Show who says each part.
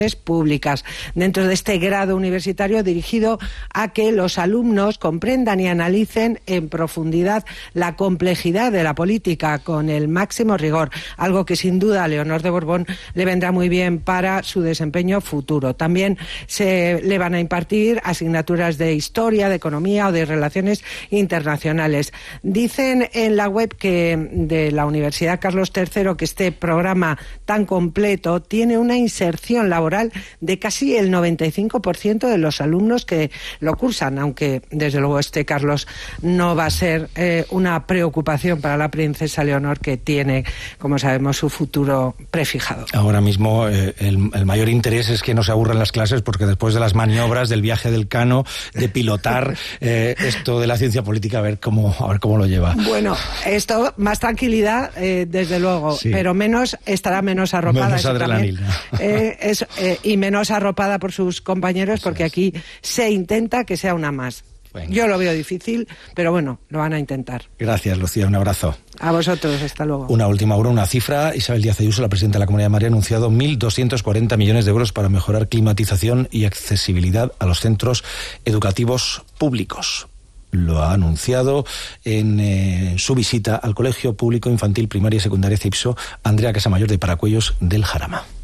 Speaker 1: públicas dentro de este grado universitario dirigido a que los alumnos comprendan y analicen en profundidad la complejidad de la política con el máximo rigor, algo que sin duda a Leonor de Borbón le vendrá muy bien para su desempeño futuro. También se le van a impartir asignaturas de historia, de economía o de relaciones internacionales. Dicen en la web de la Universidad Carlos III que este programa tan completo tiene una inserción laboral de casi el 95% de los alumnos que lo cursan, aunque desde luego Carlos no va a ser una preocupación para la princesa Leonor, que tiene, como sabemos, su futuro prefijado.
Speaker 2: Ahora mismo el mayor interés es que no se aburran las clases, porque después de las maniobras del viaje del Cano, de pilotar esto de la ciencia política, a ver cómo lo lleva.
Speaker 1: Bueno, esto, más tranquilidad, desde luego, sí, pero estará menos arropada.
Speaker 2: Menos adrenalina.
Speaker 1: Y menos arropada por sus compañeros, porque aquí se intenta que sea una más. Venga. Yo lo veo difícil, pero bueno, lo van a intentar.
Speaker 2: Gracias, Lucía, un abrazo.
Speaker 1: A vosotros, hasta luego.
Speaker 2: Una última hora, una cifra. Isabel Díaz Ayuso, la presidenta de la Comunidad de Madrid, ha anunciado 1.240 millones de euros para mejorar climatización y accesibilidad a los centros educativos públicos. Lo ha anunciado en su visita al Colegio Público Infantil Primaria y Secundaria CIPSO, Andrea Casamayor de Paracuellos del Jarama.